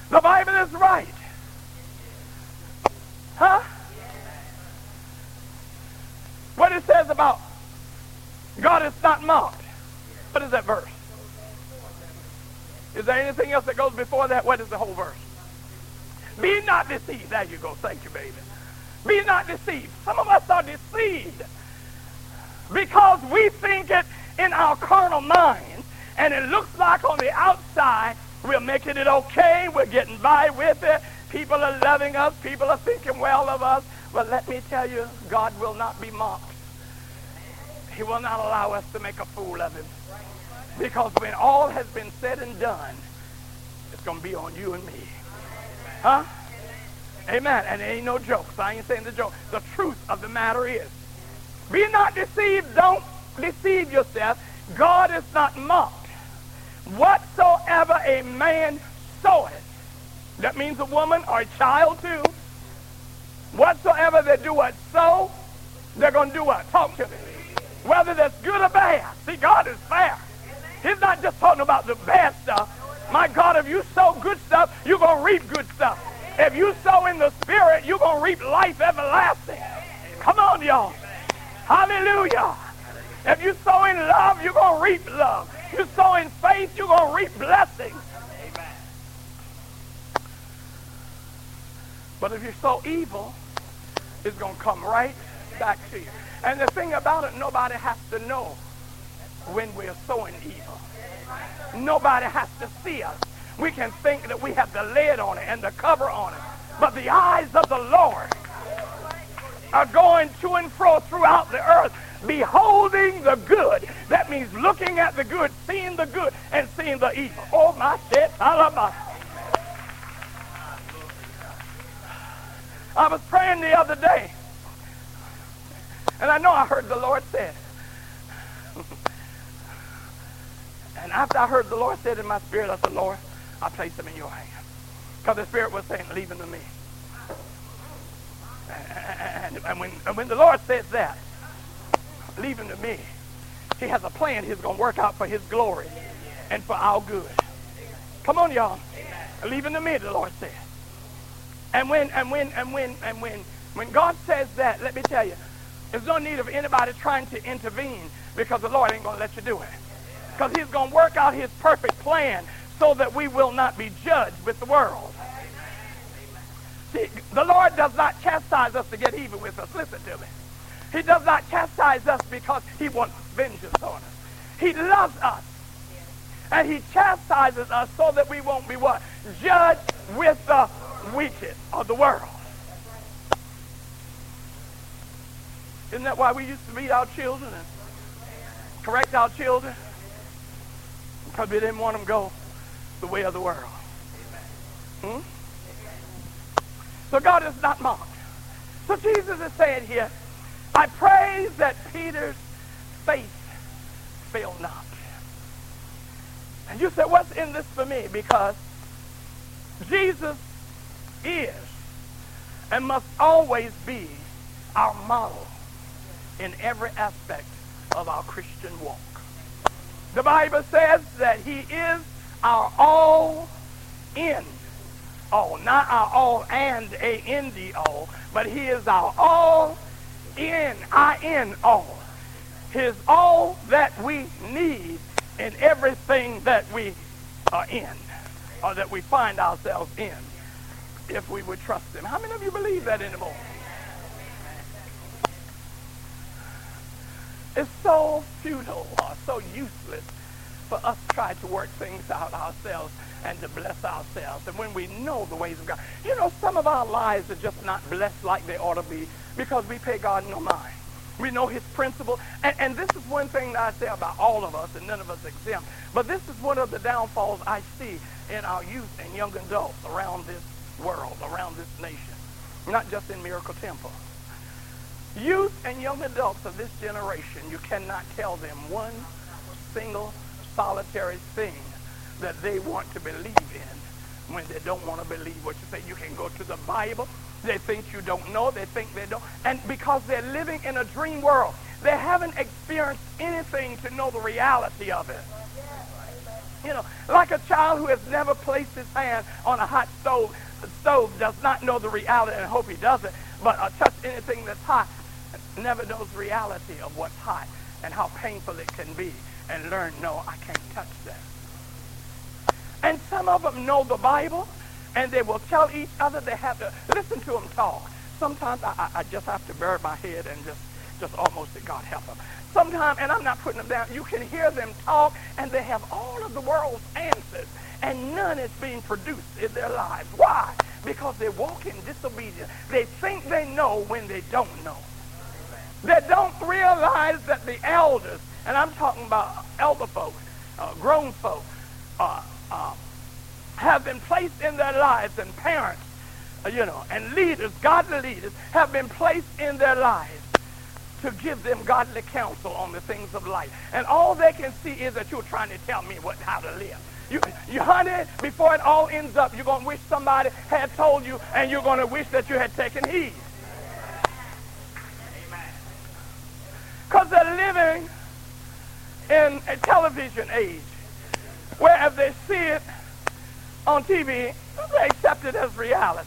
The Bible is right. Huh? What it says about God is not mocked. What is that verse? Is there anything else that goes before that? What is the whole verse? Be not deceived. There you go. Thank you, baby. Be not deceived. Some of us are deceived because we think it in our carnal minds, and it looks like on the outside we're making it okay, we're getting by with it, people are loving us, people are thinking well of us. But let me tell you, God will not be mocked. He will not allow us to make a fool of him. Because when all has been said and done, it's going to be on you and me. Huh? Amen. And it ain't no jokes. I ain't saying the joke. The truth of the matter is, be not deceived. Don't deceive yourself. God is not mocked. Whatsoever a man soweth, that means a woman or a child too. Whatsoever they do what sow, they're going to do what? Talk to me. Whether that's good or bad. See, God is fair. He's not just talking about the bad stuff. My God, if you sow good stuff, you're going to reap good stuff. If you sow in the Spirit, you're going to reap life everlasting. Come on, y'all. Hallelujah. If you sow in love, you're going to reap love. You sow in faith, you're going to reap blessings. But if you sow evil, it's going to come right back to you. And the thing about it, nobody has to know when we're sowing evil. Nobody has to see us. We can think that we have the lid on it and the cover on it. But the eyes of the Lord are going to and fro throughout the earth, beholding the good. That means looking at the good, seeing the good, and seeing the evil. Oh, my shit. I was praying the other day, and I know I heard the Lord say it. And after I heard the Lord say it in my spirit, I said, Lord, I place them in your hand. Because the Spirit was saying, leave them to me. And when the Lord says that, leave them to me, he has a plan he's going to work out for his glory and for our good. Come on, y'all. Leave them to me, the Lord said. And when God says that, let me tell you, there's no need of anybody trying to intervene, because the Lord ain't going to let you do it. Because he's going to work out his perfect plan so that we will not be judged with the world. See, the Lord does not chastise us to get even with us. Listen to me. He does not chastise us because he wants vengeance on us. He loves us. And he chastises us so that we won't be what? Judged with the wicked of the world. Isn't that why we used to beat our children and correct our children? Because we didn't want them to go the way of the world. So God is not mocked. So Jesus is saying here, I pray that Peter's faith fail not. And you say, what's in this for me? Because Jesus is and must always be our model in every aspect of our Christian walk. The Bible says that he is our all in all. Not our all and A-N-D-O, but he is our all in, I-N all. His all that we need in everything that we are in, or that we find ourselves in, if we would trust him. How many of you believe that anymore? It's so futile or so useless for us to try to work things out ourselves and to bless ourselves. And when we know the ways of God, you know, some of our lives are just not blessed like they ought to be because we pay God no mind. We know his principle. And this is one thing that I say about all of us, and none of us exempt. But this is one of the downfalls I see in our youth and young adults around this world, around this nation, not just in Miracle Temple. Youth and young adults of this generation, you cannot tell them one single solitary thing that they want to believe in when they don't want to believe what you say. You can go to the Bible. They think you don't know. They think they don't. And because they're living in a dream world, they haven't experienced anything to know the reality of it. You know, like a child who has never placed his hand on a hot stove does not know the reality, and I hope he doesn't, but touch anything that's hot, never knows the reality of what's hot and how painful it can be, and learn, no, I can't touch that. And some of them know the Bible, and they will tell each other. They have to listen to them talk. Sometimes I just have to bury my head and just almost say, God help them. Sometimes, and I'm not putting them down, you can hear them talk, and they have all of the world's answers, and none is being produced in their lives. Why? Because they walk in disobedience. They think they know when they don't know. They don't realize that the elders, and I'm talking about elder folk, grown folk, have been placed in their lives, and parents, and leaders, godly leaders, have been placed in their lives to give them godly counsel on the things of life. And all they can see is that you're trying to tell me how to live. You honey, before it all ends up, you're going to wish somebody had told you, and you're going to wish that you had taken heed. Because they're living in a television age where if they see it on TV, they accept it as reality.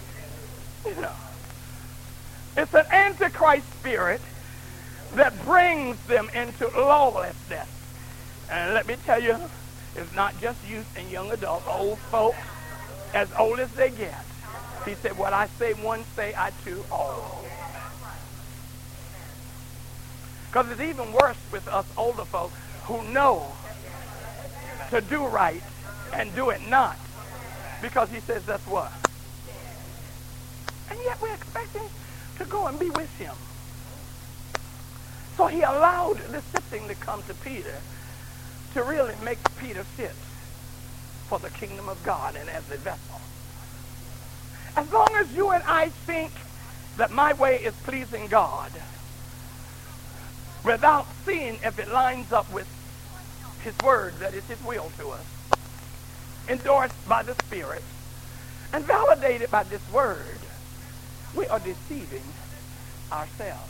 It's an antichrist spirit that brings them into lawlessness. And let me tell you, it's not just youth and young adults, old folk, as old as they get. He said, what I say one, say I too all. Because it's even worse with us older folk who know to do right and do it not. Because he says that's what. And yet we're expecting to go and be with him. So he allowed the sifting to come to Peter to really make Peter fit for the kingdom of God and as a vessel. As long as you and I think that my way is pleasing God, without seeing if it lines up with his word, that is his will to us, endorsed by the Spirit, and validated by this word, we are deceiving ourselves.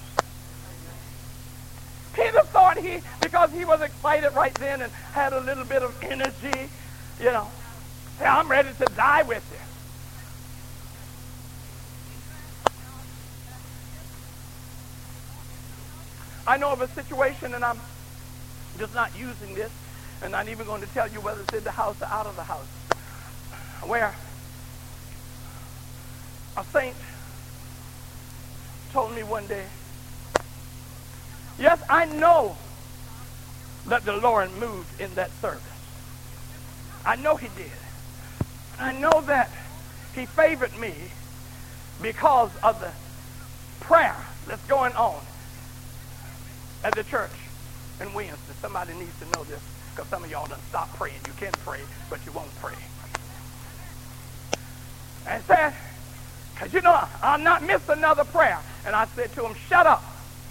Peter thought because he was excited right then and had a little bit of energy, say, I'm ready to die with you. I know of a situation, and I'm just not using this, and not even going to tell you whether it's in the house or out of the house, where a saint told me one day, yes, I know that the Lord moved in that service. I know he did. I know that he favored me because of the prayer that's going on at the church in Williamston. Somebody needs to know this, because some of y'all done stopped praying. You can pray, but you won't pray. And said, because I'll not miss another prayer. And I said to him, shut up.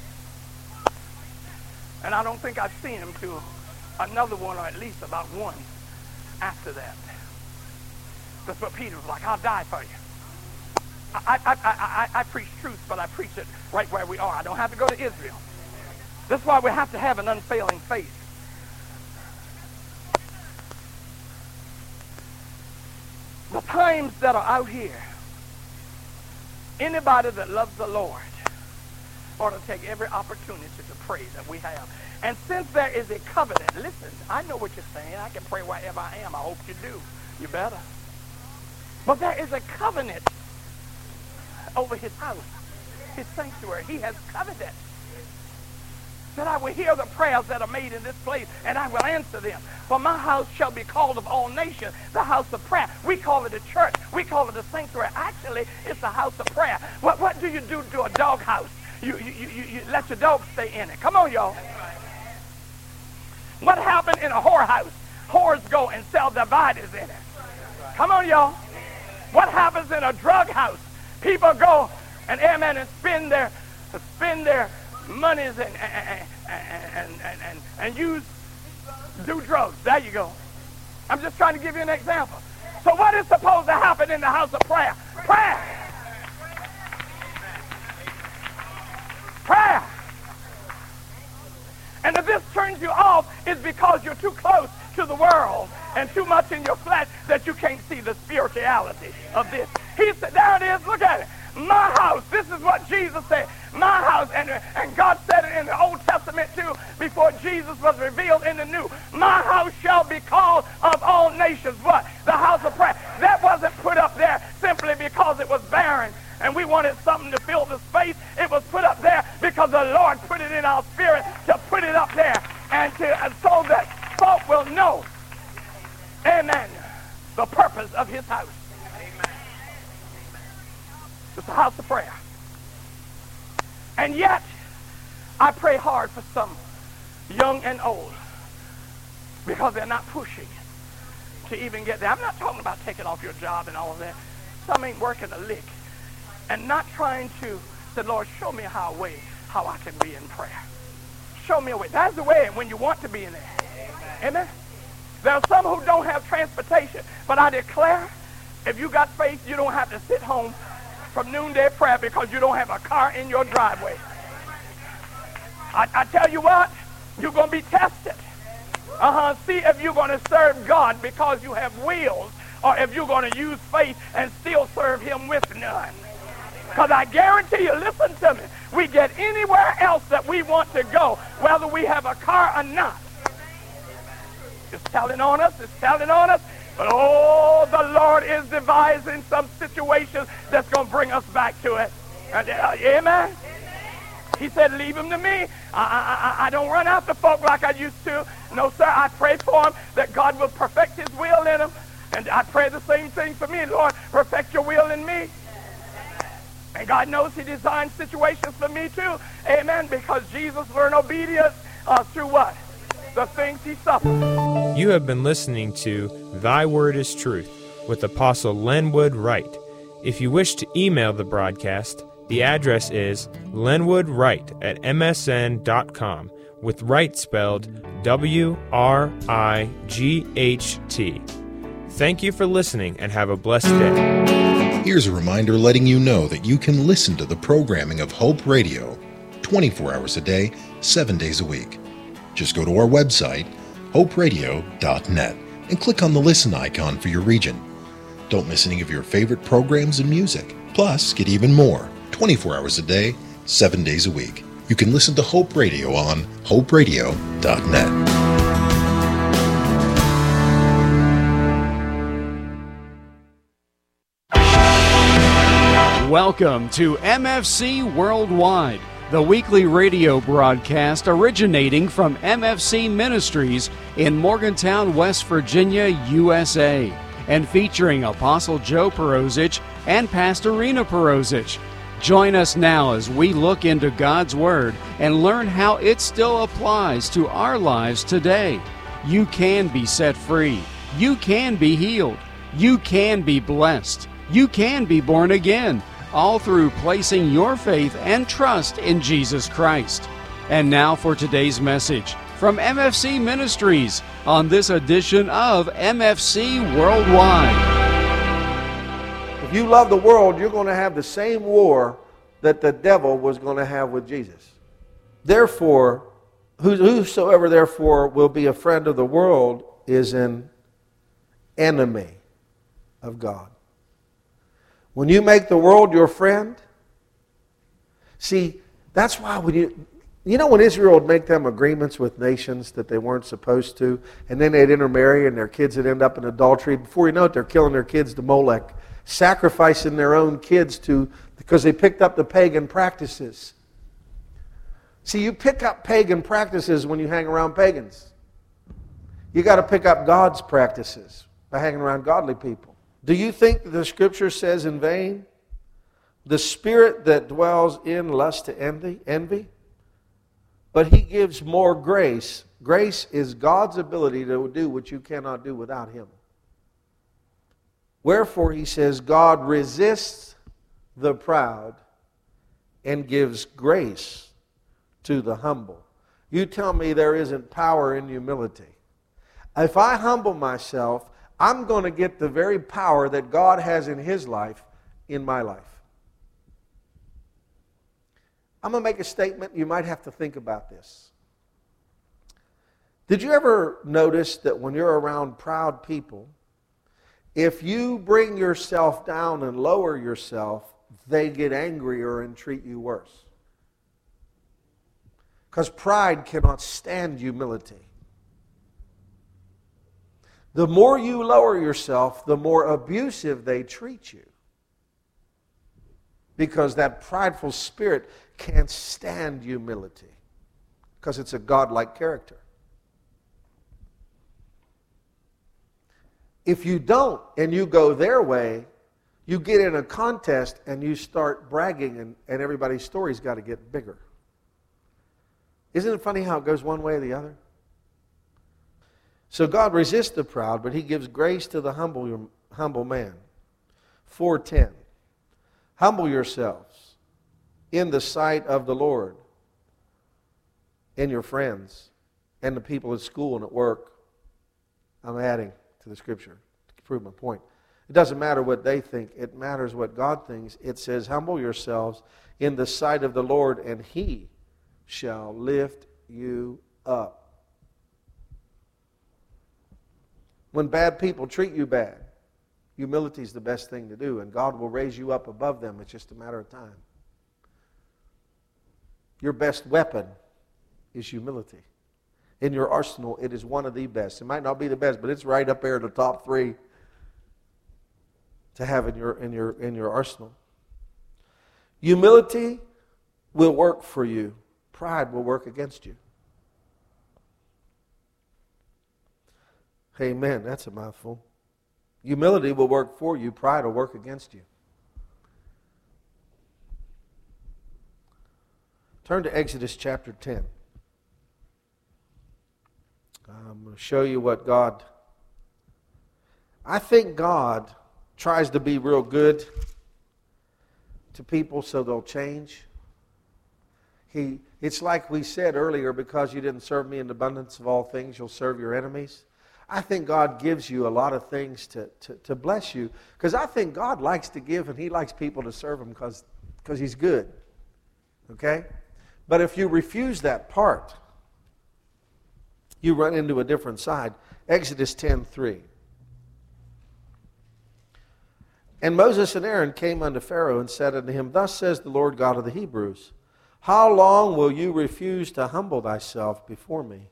And I don't think I've seen him to another one, or at least about one after that. That's what Peter was like, I'll die for you. I preach truth, but I preach it right where we are. I don't have to go to Israel. That's why we have to have an unfailing faith. The times that are out here, anybody that loves the Lord ought to take every opportunity to pray that we have. And since there is a covenant, listen, I know what you're saying. I can pray wherever I am. I hope you do. You better. But there is a covenant over his house, his sanctuary. He has covenant that I will hear the prayers that are made in this place, and I will answer them. For my house shall be called of all nations the house of prayer. We call it a church. We call it a sanctuary. Actually, it's a house of prayer. What do you do to a dog house? You let your dog stay in it. Come on, y'all. What happened in a whorehouse? Whores go and sell their bodies in it. Come on, y'all. What happens in a drug house? People go and spend their monies and do drugs. There you go. I'm just trying to give you an example. So what is supposed to happen in the house of prayer? Prayer. Prayer. And if this turns you off, it's because you're too close to the world and too much in your flesh that you can't see the spirituality of this. He said, there it is, look at it. My house, this is what Jesus said. My house, and God said it in the Old Testament too, before Jesus was revealed in the New. My house shall be called of all nations, what? The house of prayer. That wasn't put up there simply because it was barren and we wanted something to fill the space. It was put up there because the Lord put it in our spirit to put it up there and so that folk will know, amen, the purpose of his house. It's a house of prayer. And yet, I pray hard for some, young and old, because they're not pushing to even get there. I'm not talking about taking off your job and all of that. Some ain't working a lick. And not trying to say, Lord, show me how I can be in prayer. Show me a way. That's the way when you want to be in there. Amen. There are some who don't have transportation, but I declare, if you got faith, you don't have to sit home from noonday prayer because you don't have a car in your driveway. I tell you what, you're going to be tested. See if you're going to serve God because you have wheels, or if you're going to use faith and still serve him with none. Because I guarantee you, listen to me, we get anywhere else that we want to go, whether we have a car or not. It's telling on us, it's telling on us. But oh, the Lord is devising some situations that's going to bring us back to it. Amen? He said, leave him to me. I don't run after folk like I used to. No, sir, I pray for him that God will perfect his will in him. And I pray the same thing for me. Lord, perfect your will in me. And God knows he designed situations for me too. Amen, because Jesus learned obedience through what? The things he suffered. You have been listening to Thy Word is Truth with Apostle Lenwood Wright. If you wish to email the broadcast, the address is lenwoodwright@msn.com, with Wright spelled W-R-I-G-H-T. Thank you for listening and have a blessed day. Here's a reminder letting you know that you can listen to the programming of Hope Radio 24 hours a day, 7 days a week. Just go to our website, hoperadio.net, and click on the listen icon for your region. Don't miss any of your favorite programs and music. Plus, get even more 24 hours a day, 7 days a week. You can listen to Hope Radio on hoperadio.net. Welcome to MFC Worldwide, the weekly radio broadcast originating from MFC Ministries in Morgantown, West Virginia, USA, and featuring Apostle Joe Perosic and Pastor Rena Perosic. Join us now as we look into God's Word and learn how it still applies to our lives today. You can be set free. You can be healed. You can be blessed. You can be born again, all through placing your faith and trust in Jesus Christ. And now for today's message from MFC Ministries on this edition of MFC Worldwide. If you love the world, you're going to have the same war that the devil was going to have with Jesus. Therefore, whosoever therefore will be a friend of the world is an enemy of God. When you make the world your friend, see, that's why when when Israel would make them agreements with nations that they weren't supposed to, and then they'd intermarry and their kids would end up in adultery. Before you know it, they're killing their kids to Molech, sacrificing their own kids because they picked up the pagan practices. See, you pick up pagan practices when you hang around pagans. You got to pick up God's practices by hanging around godly people. Do you think that the Scripture says in vain, the spirit that dwells in lust to envy? But He gives more grace. Grace is God's ability to do what you cannot do without Him. Wherefore, He says, God resists the proud and gives grace to the humble. You tell me there isn't power in humility. If I humble myself, I'm going to get the very power that God has in His life in my life. I'm going to make a statement. You might have to think about this. Did you ever notice that when you're around proud people, if you bring yourself down and lower yourself, they get angrier and treat you worse? Because pride cannot stand humility. The more you lower yourself, the more abusive they treat you. Because that prideful spirit can't stand humility. Because it's a godlike character. If you don't and you go their way, you get in a contest and you start bragging and everybody's story's got to get bigger. Isn't it funny how it goes one way or the other? So God resists the proud, but He gives grace to the humble man. 4:10. Humble yourselves in the sight of the Lord, and your friends, and the people at school and at work. I'm adding to the scripture to prove my point. It doesn't matter what they think. It matters what God thinks. It says, humble yourselves in the sight of the Lord, and He shall lift you up. When bad people treat you bad, humility is the best thing to do, and God will raise you up above them. It's just a matter of time. Your best weapon is humility. In your arsenal, it is one of the best. It might not be the best, but it's right up there in the top 3 to have in your arsenal. Humility will work for you. Pride will work against you. Amen. That's a mouthful. Humility will work for you. Pride will work against you. Turn to Exodus chapter 10. I'm going to show you what God... I think God tries to be real good to people so they'll change. It's like we said earlier, because you didn't serve me in the abundance of all things, you'll serve your enemies. I think God gives you a lot of things to bless you, because I think God likes to give, and He likes people to serve Him because He's good. Okay? But if you refuse that part, you run into a different side. Exodus 10:3. And Moses and Aaron came unto Pharaoh and said unto him, Thus says the Lord God of the Hebrews, How long will you refuse to humble thyself before me?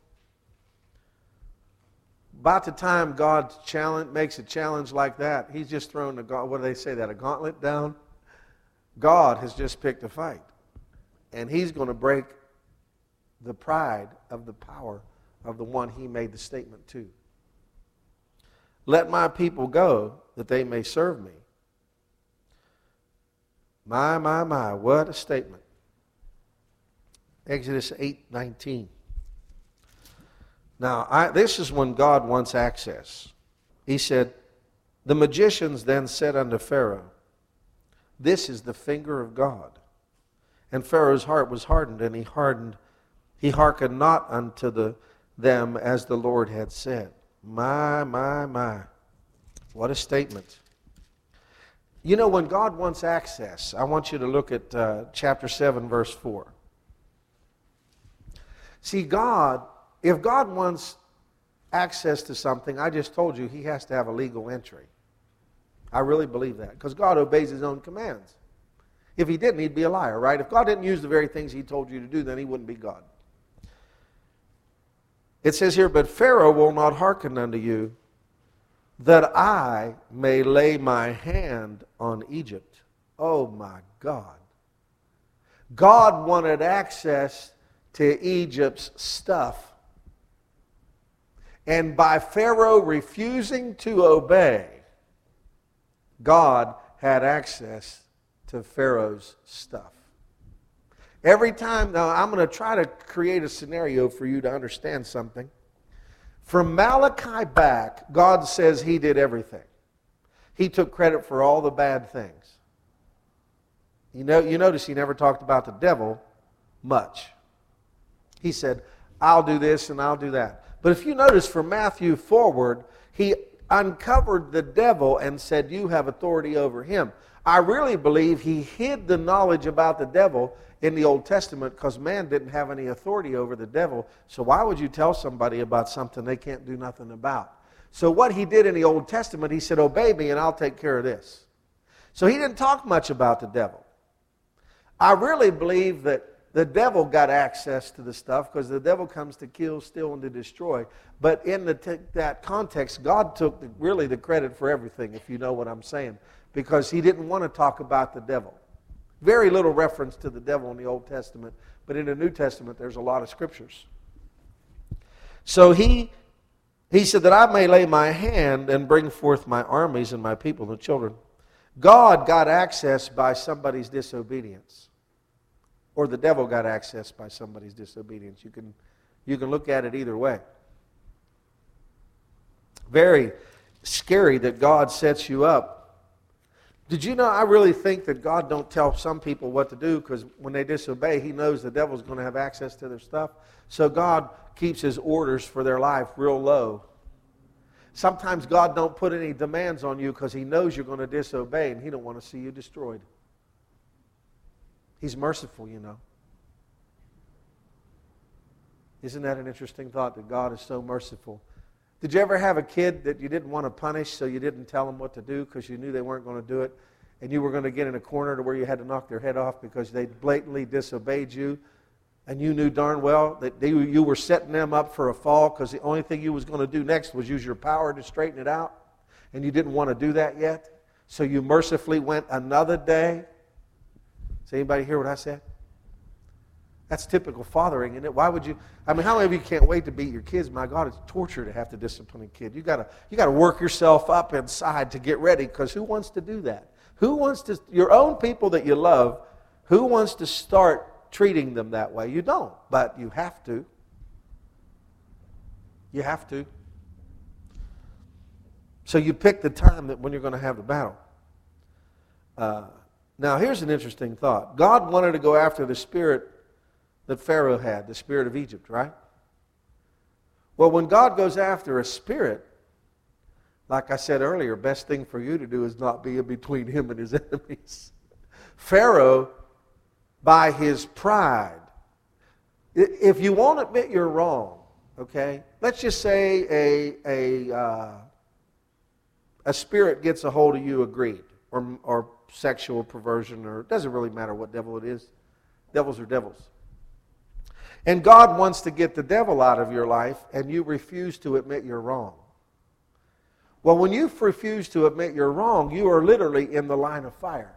About the time God makes a challenge like that, He's just thrown a gauntlet down. God has just picked a fight. And He's going to break the pride of the power of the one He made the statement to. Let my people go, that they may serve me. My, what a statement. Exodus 8:19. Now, this is when God wants access. He said, The magicians then said unto Pharaoh, This is the finger of God. And Pharaoh's heart was hardened, and he hearkened not unto them as the Lord had said. My. What a statement. You know, when God wants access, I want you to look at chapter 7, verse 4. See, if God wants access to something, I just told you He has to have a legal entry. I really believe that, because God obeys His own commands. If He didn't, He'd be a liar, right? If God didn't use the very things He told you to do, then He wouldn't be God. It says here, But Pharaoh will not hearken unto you, that I may lay my hand on Egypt. Oh my God. God wanted access to Egypt's stuff. And by Pharaoh refusing to obey, God had access to Pharaoh's stuff. Every time, now I'm going to try to create a scenario for you to understand something. From Malachi back, God says He did everything. He took credit for all the bad things. You notice He never talked about the devil much. He said, I'll do this and I'll do that. But if you notice from Matthew forward, He uncovered the devil and said, you have authority over him. I really believe he hid the knowledge about the devil in the Old Testament because man didn't have any authority over the devil. So why would you tell somebody about something they can't do nothing about? So what he did in the Old Testament, he said, obey me and I'll take care of this. So he didn't talk much about the devil. I really believe that the devil got access to the stuff because the devil comes to kill, steal, and to destroy. But in that context, God took really the credit for everything, if you know what I'm saying, because he didn't want to talk about the devil. Very little reference to the devil in the Old Testament, but in the New Testament there's a lot of scriptures. So he said that I may lay my hand and bring forth my armies and my people and children. God got access by somebody's disobedience. Or the devil got access by somebody's disobedience. You can look at it either way. Very scary that God sets you up. Did you know, I really think that God don't tell some people what to do because when they disobey, he knows the devil's going to have access to their stuff. So God keeps his orders for their life real low. Sometimes God don't put any demands on you because he knows you're going to disobey and he don't want to see you destroyed. He's merciful, you know. Isn't that an interesting thought, that God is so merciful? Did you ever have a kid that you didn't want to punish, so you didn't tell them what to do because you knew they weren't going to do it, and you were going to get in a corner to where you had to knock their head off because they blatantly disobeyed you, and you knew darn well that you were setting them up for a fall because the only thing you was going to do next was use your power to straighten it out, and you didn't want to do that yet, so you mercifully went another day. Does anybody hear what I said? That's typical fathering, isn't it? Why would you? I mean, how many of you can't wait to beat your kids? My God, it's torture to have to discipline a kid. You got to work yourself up inside to get ready, because who wants to do that? Who wants to? Your own people that you love. Who wants to start treating them that way? You don't, but you have to. You have to. So you pick the time that when you're going to have the battle. Now, here's an interesting thought. God wanted to go after the spirit that Pharaoh had, the spirit of Egypt, right? Well, when God goes after a spirit, like I said earlier, best thing for you to do is not be in between him and his enemies. Pharaoh, by his pride, if you won't admit you're wrong, okay, let's just say a spirit gets a hold of you, agreed, or sexual perversion, or it doesn't really matter what devil it is. Devils are devils. And God wants to get the devil out of your life, and you refuse to admit you're wrong. Well, when you refuse to admit you're wrong, you are literally in the line of fire.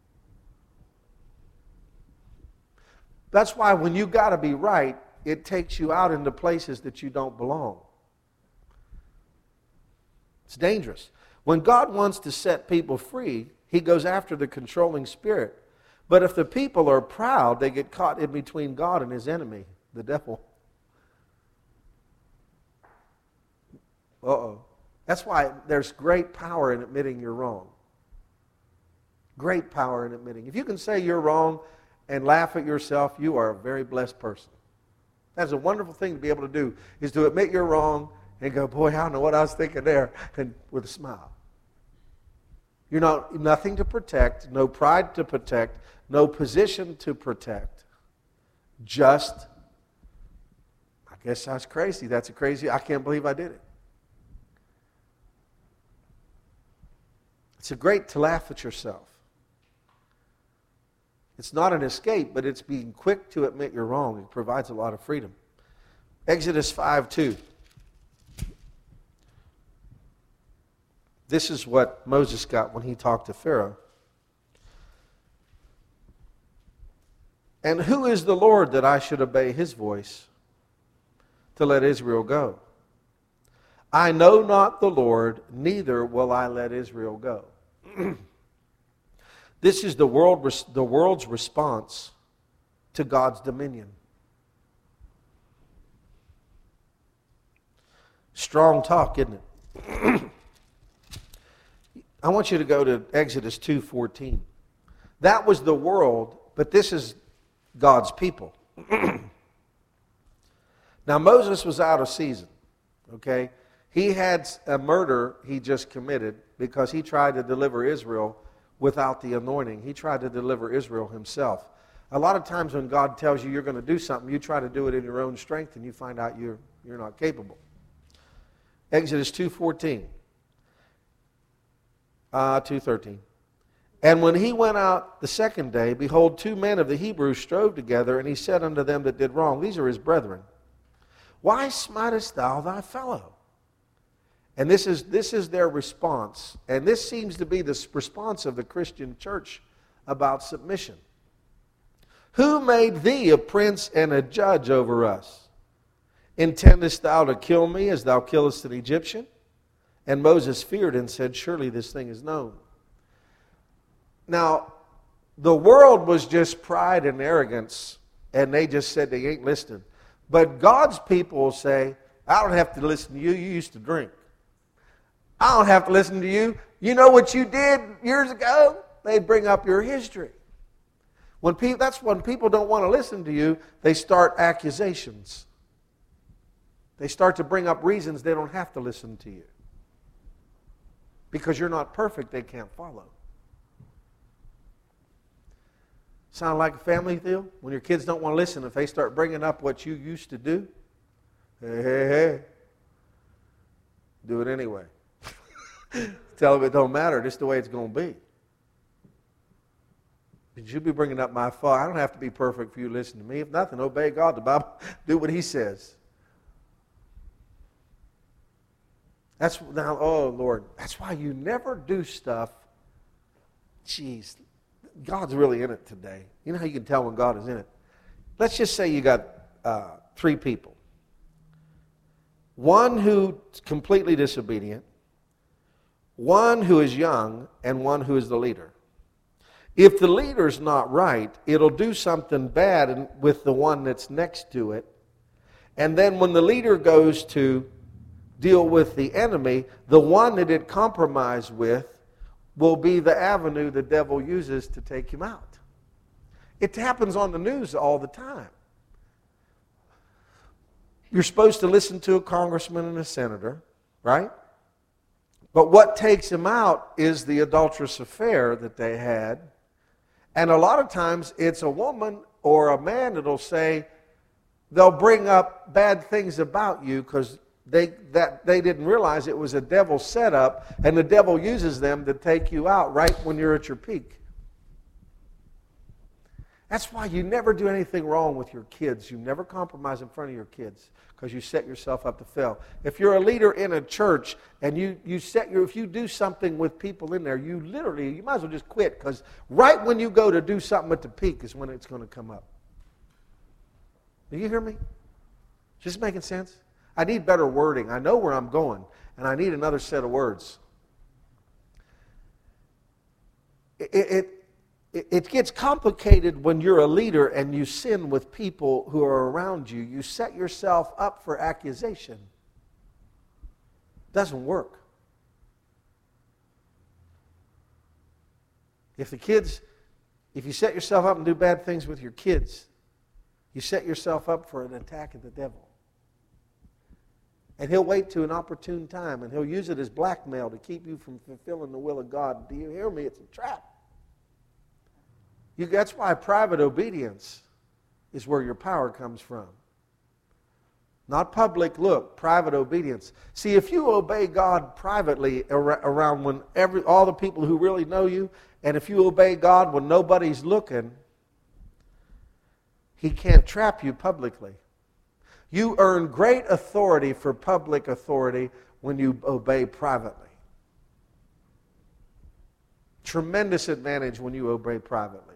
That's why when you got to be right, it takes you out into places that you don't belong. It's dangerous. When God wants to set people free, he goes after the controlling spirit. But if the people are proud, they get caught in between God and his enemy, the devil. Uh-oh. That's why there's great power in admitting you're wrong. Great power in admitting. If you can say you're wrong and laugh at yourself, you are a very blessed person. That's a wonderful thing to be able to do, is to admit you're wrong and go, boy, I don't know what I was thinking there, and with a smile. You're nothing to protect, no pride to protect, no position to protect. Just, I guess that's crazy. That's a crazy, I can't believe I did it. It's great to laugh at yourself. It's not an escape, but it's being quick to admit you're wrong. It provides a lot of freedom. Exodus 5:2. This is what Moses got when he talked to Pharaoh. And who is the Lord that I should obey his voice to let Israel go? I know not the Lord, neither will I let Israel go. This is the world's response to God's dominion. Strong talk, isn't it? I want you to go to Exodus 2:14. That was the world, but this is God's people. Now Moses was out of season, okay? He had a murder he just committed because he tried to deliver Israel without the anointing. He tried to deliver Israel himself. A lot of times when God tells you you're going to do something, you try to do it in your own strength and you find out you're not capable. Exodus 2:14. 2:13. And when he went out the second day, behold, 2 men of the Hebrews strove together, and he said unto them that did wrong, these are his brethren, why smitest thou thy fellow? And this is their response. And this seems to be the response of the Christian church about submission. Who made thee a prince and a judge over us? Intendest thou to kill me as thou killest an Egyptian? And Moses feared and said, surely this thing is known. Now, the world was just pride and arrogance, and they just said they ain't listening. But God's people will say, I don't have to listen to you. You used to drink. I don't have to listen to you. You know what you did years ago? They bring up your history. That's when people don't want to listen to you, they start accusations. They start to bring up reasons they don't have to listen to you. Because you're not perfect, they can't follow. Sound like a family deal? When your kids don't want to listen, if they start bringing up what you used to do, hey, do it anyway. Tell them it don't matter, this is the way it's going to be. But you be bringing up my fault. I don't have to be perfect for you to listen to me. If nothing, obey God. The Bible, do what He says. Oh Lord, that's why you never do stuff. Jeez, God's really in it today. You know how you can tell when God is in it? Let's just say you got 3 people. One who's completely disobedient, one who is young, and one who is the leader. If the leader's not right, it'll do something bad with the one that's next to it. And then when the leader goes to deal with the enemy, the one that it compromised with will be the avenue the devil uses to take him out. It happens on the news all the time. You're supposed to listen to a congressman and a senator, right? But what takes him out is the adulterous affair that they had. And a lot of times it's a woman or a man that'll say, they'll bring up bad things about you because they didn't realize it was a devil setup, and the devil uses them to take you out right when you're at your peak. That's why you never do anything wrong with your kids. You never compromise in front of your kids because you set yourself up to fail. If you're a leader in a church and if you do something with people in there, you might as well just quit, because right when you go to do something at the peak is when it's going to come up. Do you hear me? Is this making sense? I need better wording. I know where I'm going, and I need another set of words. It gets complicated when you're a leader and you sin with people who are around you. You set yourself up for accusation. It doesn't work. If you set yourself up and do bad things with your kids, you set yourself up for an attack of the devil. And he'll wait to an opportune time, and he'll use it as blackmail to keep you from fulfilling the will of God. Do you hear me? It's a trap. That's why private obedience is where your power comes from. Not public, private obedience. See, if you obey God privately around when all the people who really know you, and if you obey God when nobody's looking, He can't trap you publicly. You earn great authority for public authority when you obey privately. Tremendous advantage when you obey privately.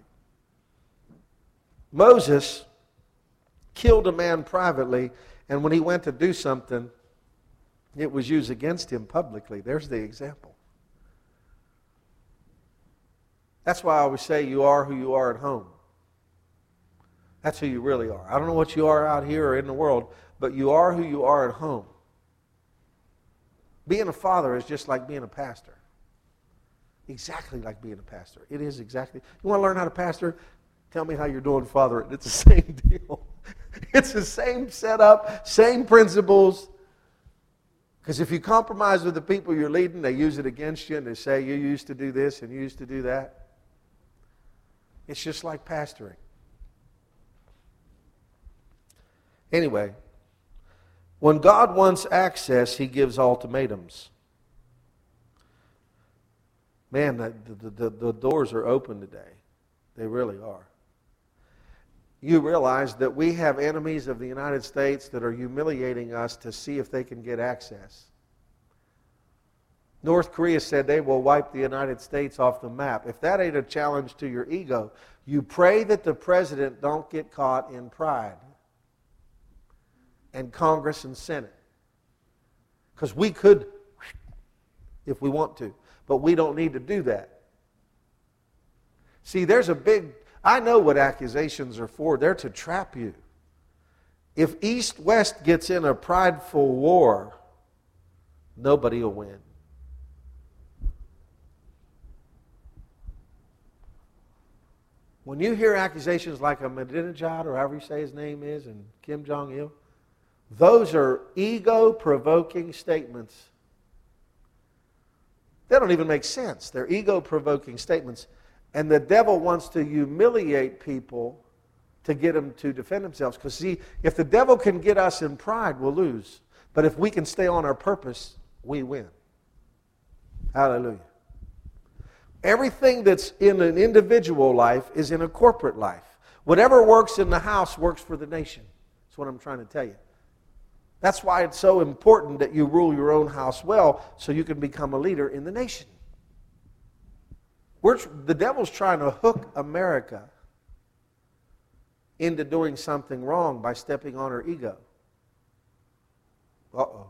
Moses killed a man privately, and when he went to do something, it was used against him publicly. There's the example. That's why I always say you are who you are at home. That's who you really are. I don't know what you are out here or in the world, but you are who you are at home. Being a father is just like being a pastor. Exactly like being a pastor. It is exactly. You want to learn how to pastor? Tell me how you're doing, Father. It's the same deal. It's the same setup, same principles. Because if you compromise with the people you're leading, they use it against you and they say you used to do this and you used to do that. It's just like pastoring. Anyway, when God wants access, He gives ultimatums. Man, the doors are open today. They really are. You realize that we have enemies of the United States that are humiliating us to see if they can get access. North Korea said they will wipe the United States off the map. If that ain't a challenge to your ego, you pray that the president don't get caught in pride. And Congress and Senate. Because we could, if we want to. But we don't need to do that. See, I know what accusations are for. They're to trap you. If East-West gets in a prideful war, nobody will win. When you hear accusations like Ahmadinejad, or however you say his name is, and Kim Jong-il, those are ego-provoking statements. They don't even make sense. They're ego-provoking statements. And the devil wants to humiliate people to get them to defend themselves. Because see, if the devil can get us in pride, we'll lose. But if we can stay on our purpose, we win. Hallelujah. Everything that's in an individual life is in a corporate life. Whatever works in the house works for the nation. That's what I'm trying to tell you. That's why it's so important that you rule your own house well so you can become a leader in the nation. The devil's trying to hook America into doing something wrong by stepping on her ego. Uh-oh.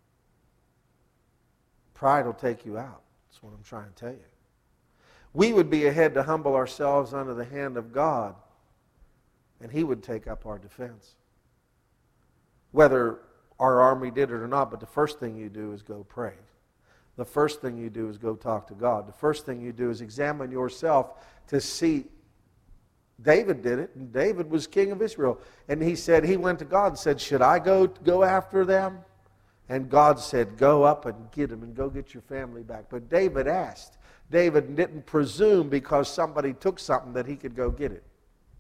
Pride will take you out. That's what I'm trying to tell you. We would be ahead to humble ourselves under the hand of God, and He would take up our defense. Whether our army did it or not, but the first thing you do is go pray. The first thing you do is go talk to God. The first thing you do is examine yourself to see. David did it, and David was king of Israel. And he went to God and said, should I go after them? And God said, go up and get them and go get your family back. But David asked. David didn't presume because somebody took something that he could go get it.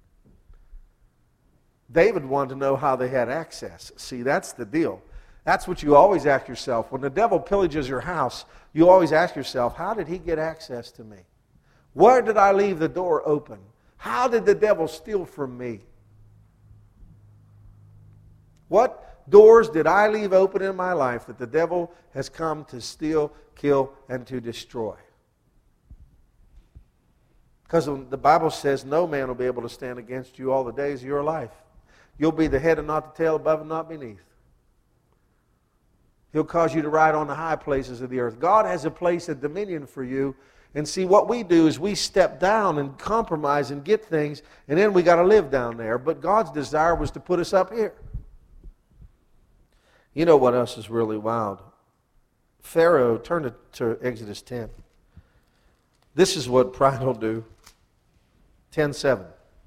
David wanted to know how they had access. See, that's the deal. That's what you always ask yourself. When the devil pillages your house, you always ask yourself, how did he get access to me? Where did I leave the door open? How did the devil steal from me? What doors did I leave open in my life that the devil has come to steal, kill, and to destroy? Because the Bible says no man will be able to stand against you all the days of your life. You'll be the head and not the tail, above and not beneath. He'll cause you to ride on the high places of the earth. God has a place of dominion for you. And see, what we do is we step down and compromise and get things, and then we got to live down there. But God's desire was to put us up here. You know what else is really wild? Pharaoh, turn to Exodus 10. This is what pride will do. 10:7.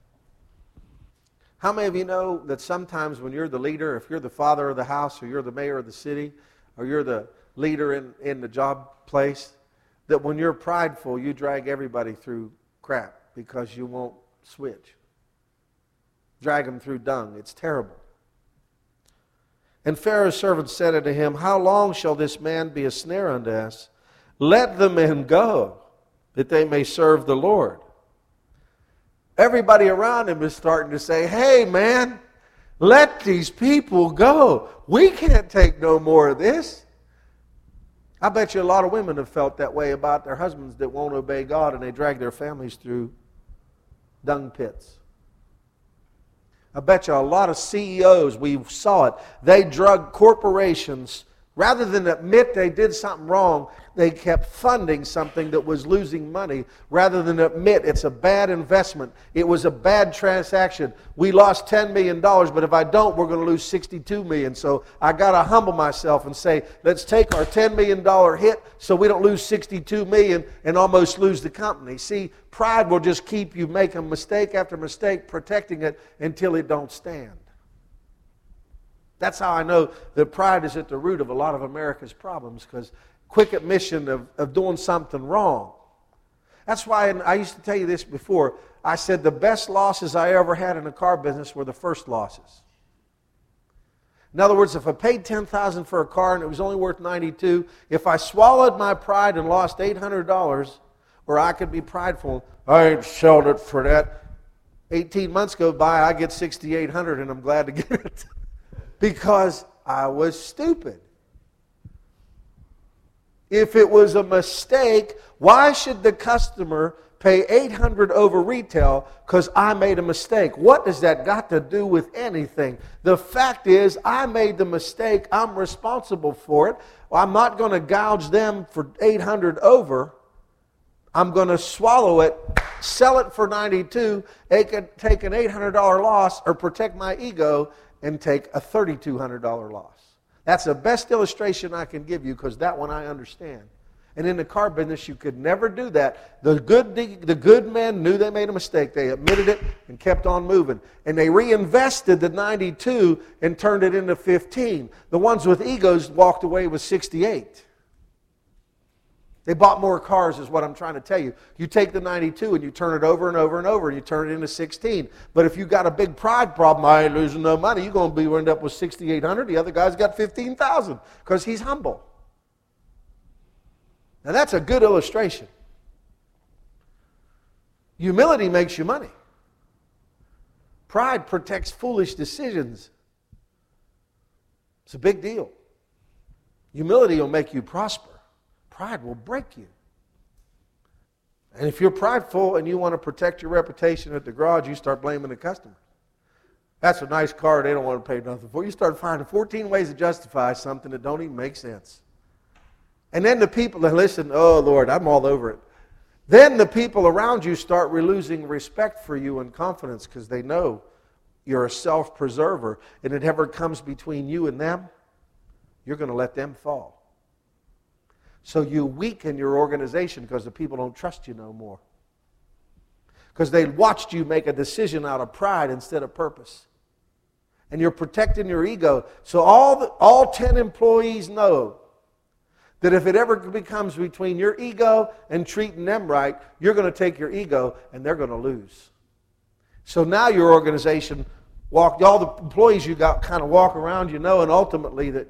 How many of you know that sometimes when you're the leader, if you're the father of the house, or you're the mayor of the city, or you're the leader in the job place, that when you're prideful, you drag everybody through crap because you won't switch. Drag them through dung. It's terrible. And Pharaoh's servants said unto him, how long shall this man be a snare unto us? Let the men go, that they may serve the Lord. Everybody around him is starting to say, hey man, let these people go. We can't take no more of this. I bet you a lot of women have felt that way about their husbands that won't obey God and they drag their families through dung pits. I bet you a lot of CEOs, we saw it, they drug corporations. Rather than admit they did something wrong, they kept funding something that was losing money. Rather than admit it's a bad investment, it was a bad transaction. We lost $10 million, but if I don't, we're going to lose $62 million. So I got to humble myself and say, let's take our $10 million hit so we don't lose $62 million and almost lose the company. See, pride will just keep you making mistake after mistake, protecting it until it don't stand. That's how I know that pride is at the root of a lot of America's problems, because quick admission of doing something wrong. That's why, and I used to tell you this before, I said the best losses I ever had in the car business were the first losses. In other words, if I paid $10,000 for a car and it was only worth $92,000, if I swallowed my pride and lost $800, or I could be prideful, I ain't sold it for that. 18 months go by, I get $6,800 and I'm glad to get it. Because I was stupid. If it was a mistake, why should the customer pay $800 over retail because I made a mistake? What does that got to do with anything? The fact is, I made the mistake. I'm responsible for it. I'm not going to gouge them for $800 over. I'm going to swallow it, sell it for $92, take an $800 loss, or protect my ego and take a $3,200 loss. That's the best illustration I can give you, because that one I understand. And in the car business, you could never do that. The good men knew they made a mistake. They admitted it and kept on moving. And they reinvested the 92 and turned it into 15. The ones with egos walked away with 68. They bought more cars, is what I'm trying to tell you. You take the 92 and you turn it over and over and over, and you turn it into 16. But if you got a big pride problem, I ain't losing no money, you're going to end up with 6,800. The other guy's got 15,000 because he's humble. Now that's a good illustration. Humility makes you money. Pride protects foolish decisions. It's a big deal. Humility will make you prosper. Pride will break you. And if you're prideful and you want to protect your reputation at the garage, you start blaming the customer. That's a nice car they don't want to pay nothing for. You start finding 14 ways to justify something that don't even make sense. And then the people that listen, oh Lord, I'm all over it. Then the people around you start losing respect for you and confidence, because they know you're a self-preserver. And if it ever comes between you and them, you're going to let them fall. So you weaken your organization because the people don't trust you no more. Because they watched you make a decision out of pride instead of purpose. And you're protecting your ego. So all 10 employees know that if it ever becomes between your ego and treating them right, you're going to take your ego and they're going to lose. So now your organization, all the employees you got kind of walk around, and ultimately that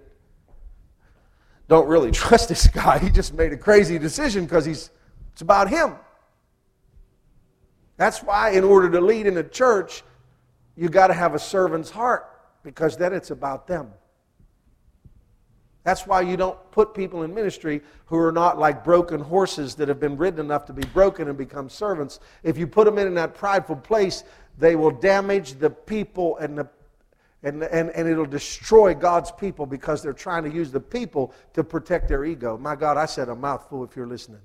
don't really trust this guy. He just made a crazy decision because it's about him. That's why in order to lead in a church, you got to have a servant's heart, because then it's about them. That's why you don't put people in ministry who are not like broken horses that have been ridden enough to be broken and become servants. If you put them in that prideful place, they will damage the people and it'll destroy God's people, because they're trying to use the people to protect their ego. My God, I said a mouthful if you're listening.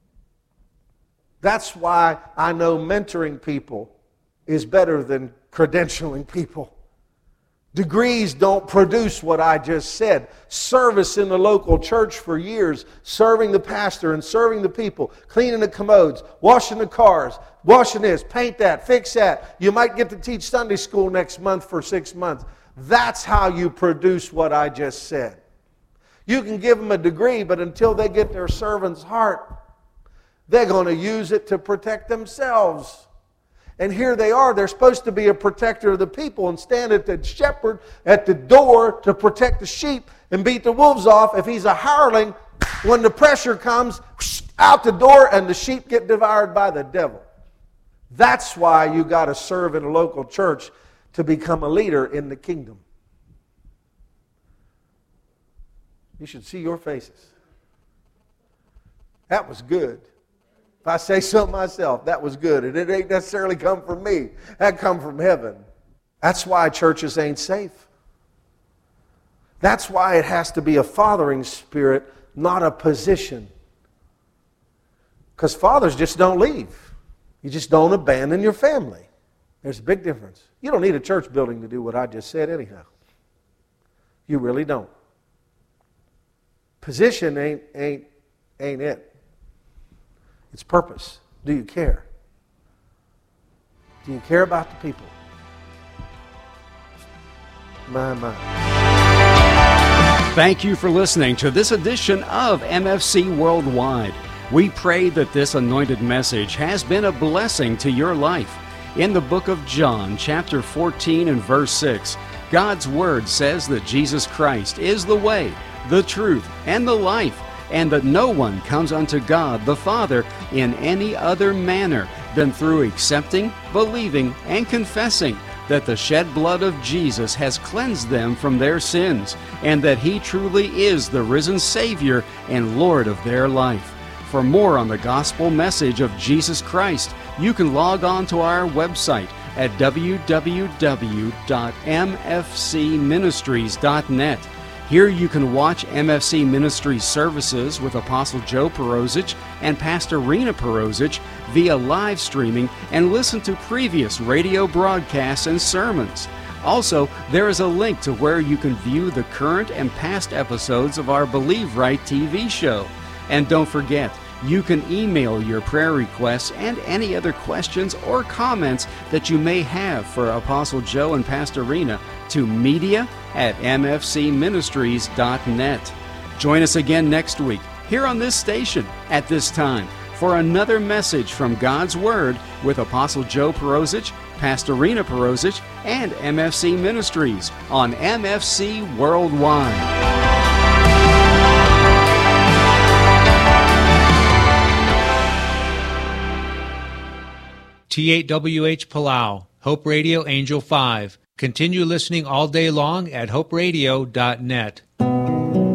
That's why I know mentoring people is better than credentialing people. Degrees don't produce what I just said. Service in the local church for years, serving the pastor and serving the people, cleaning the commodes, washing the cars, washing this, paint that, fix that. You might get to teach Sunday school next month for 6 months. That's how you produce what I just said. You can give them a degree, but until they get their servant's heart, they're going to use it to protect themselves. And here they are. They're supposed to be a protector of the people and stand at the shepherd at the door to protect the sheep and beat the wolves off. If he's a hireling, when the pressure comes, out the door, and the sheep get devoured by the devil. That's why you got to serve in a local church to become a leader in the kingdom. You should see your faces. That was good. If I say so myself, that was good. And it ain't necessarily come from me. That come from heaven. That's why churches ain't safe. That's why it has to be a fathering spirit, not a position. Because fathers just don't leave. You just don't abandon your family. There's a big difference. You don't need a church building to do what I just said anyhow. You really don't. Position ain't it. It's purpose. Do you care? Do you care about the people? My. Thank you for listening to this edition of MFC Worldwide. We pray that this anointed message has been a blessing to your life. In the book of John, chapter 14 and verse 6, God's Word says that Jesus Christ is the way, the truth, and the life, and that no one comes unto God the Father in any other manner than through accepting, believing, and confessing that the shed blood of Jesus has cleansed them from their sins, and that He truly is the risen Savior and Lord of their life. For more on the gospel message of Jesus Christ, you can log on to our website at www.mfcministries.net. Here you can watch MFC Ministries services with Apostle Joe Perosic and Pastor Rena Perosic via live streaming and listen to previous radio broadcasts and sermons. Also, there is a link to where you can view the current and past episodes of our Believe Right TV show. And don't forget, you can email your prayer requests and any other questions or comments that you may have for Apostle Joe and Pastor Rena to media@mfcministries.net. Join us again next week here on this station at this time for another message from God's Word with Apostle Joe Perosic, Pastor Rena Perosic, and MFC Ministries on MFC Worldwide. T8WH Palau, Hope Radio Angel 5. Continue listening all day long at hoperadio.net.